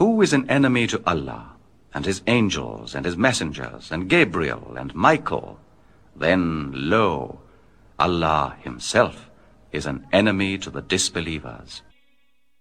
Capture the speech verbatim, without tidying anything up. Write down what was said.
Who is an enemy to Allah, and his angels, and his messengers, and Gabriel, and Michael? Then, lo, Allah himself is an enemy to the disbelievers.